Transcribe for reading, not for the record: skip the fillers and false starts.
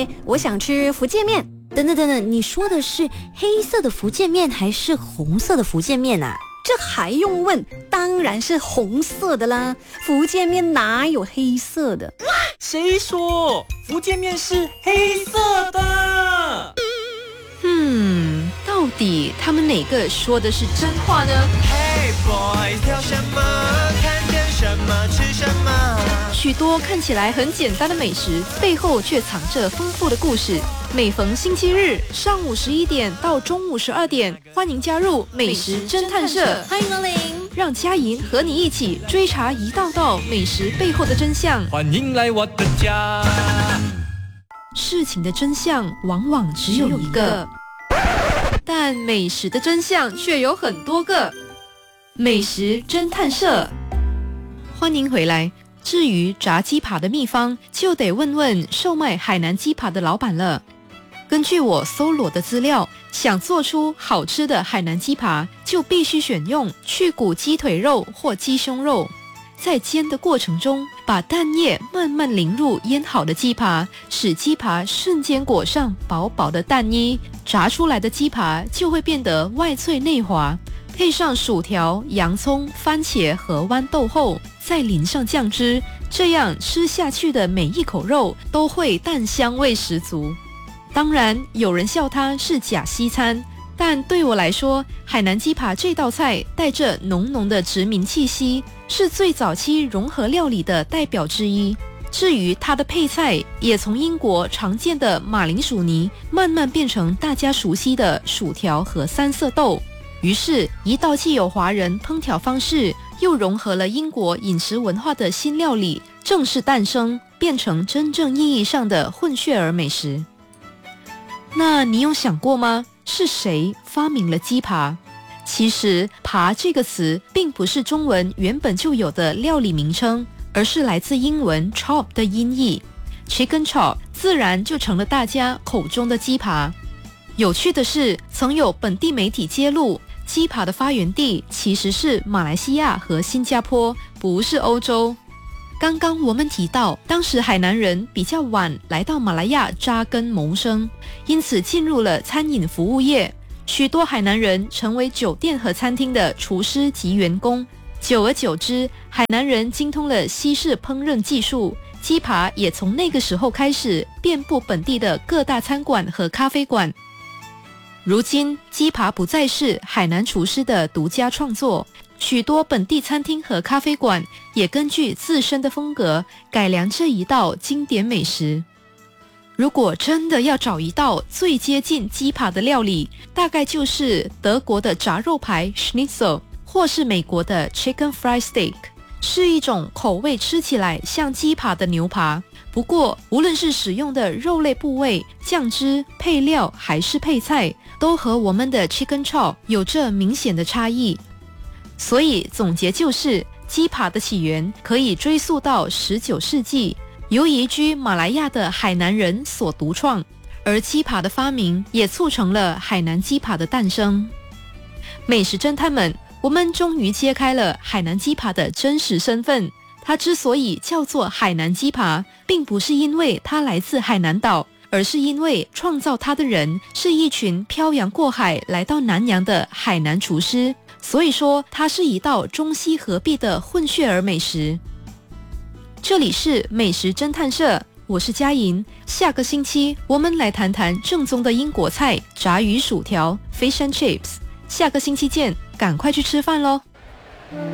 我想吃福建面。 等等，你说的是黑色的福建面还是红色的福建面啊？ 这还用问？当然是红色的啦，福建面哪有黑色的？ 谁说福建面是黑色的？ 到底他们哪个说的是真话呢？ Hey boys， 挑什么？看见什么吃什么？ 许多看起来很简单的美食，背后却藏着丰富的故事。每逢星期日上午11点到中午12点，欢迎加入美食侦探社， 欢迎光临， 让佳莹和你一起追查一道道美食背后的真相。 欢迎来我的家。 事情的真相往往只有一个，但美食的真相却有很多个。美食侦探社，欢迎回来。至于炸鸡扒的秘方，就得问问售卖海南鸡扒的老板了。根据我搜罗的资料，想做出好吃的海南鸡扒，就必须选用去骨鸡腿肉或鸡胸肉。在煎的过程中，把蛋液慢慢淋入腌好的鸡扒，使鸡扒瞬间裹上薄薄的蛋衣，炸出来的鸡扒就会变得外脆内滑。配上薯条、洋葱、番茄和豌豆后，再淋上酱汁，这样吃下去的每一口肉都会蛋香味十足。当然，有人笑它是假西餐，但对我来说，海南鸡扒这道菜带着浓浓的殖民气息，是最早期融合料理的代表之一。至于它的配菜，也从英国常见的马铃薯泥慢慢变成大家熟悉的薯条和三色豆。于是，一道既有华人烹调方式，又融合了英国饮食文化的新料理正式诞生，变成真正意义上的混血儿美食。那你有想过吗？是谁发明了鸡扒？其实“扒”这个词并不是中文原本就有的料理名称，而是来自英文 chop 的音译。Chicken chop 自然就成了大家口中的鸡扒。有趣的是，曾有本地媒体揭露，鸡扒的发源地其实是马来西亚和新加坡，不是欧洲。刚刚我们提到，当时海南人比较晚来到马来亚扎根谋生，因此进入了餐饮服务业。许多海南人成为酒店和餐厅的厨师及员工。久而久之，海南人精通了西式烹饪技术，鸡扒也从那个时候开始遍布本地的各大餐馆和咖啡馆。如今，鸡扒不再是海南厨师的独家创作，许多本地餐厅和咖啡馆也根据自身的风格改良这一道经典美食。如果真的要找一道最接近鸡扒的料理，大概就是德国的炸肉排 Schnitzel， 或是美国的 Chicken Fried Steak， 是一种口味吃起来像鸡扒的牛扒。不过，无论是使用的肉类部位、酱汁、配料还是配菜，都和我们的 Chicken Chop 有着明显的差异。所以总结就是，鸡扒的起源可以追溯到19世纪，由移居马来亚的海南人所独创，而鸡扒的发明也促成了海南鸡扒的诞生。美食侦探们，我们终于揭开了海南鸡扒的真实身份。它之所以叫做海南鸡扒，并不是因为它来自海南岛，而是因为创造它的人是一群漂洋过海来到南洋的海南厨师，所以说它是一道中西合璧的混血儿美食。这里是美食侦探社，我是佳莹。下个星期我们来谈谈正宗的英国菜——炸鱼薯条 （Fish and Chips）。下个星期见，赶快去吃饭咯。